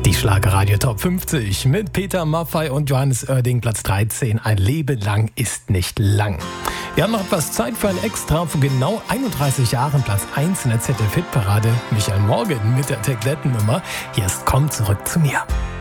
Die Schlagerradio Top 50 mit Peter Maffay und Johannes Oerding, Platz 13. Ein Leben lang ist nicht lang. Wir haben noch etwas Zeit für ein Extra. Vor genau 31 Jahren Platz 1 in der ZDF-Hitparade. Michael Morgan mit der Tegletten-Nummer. Hier ist Komm zurück zu mir.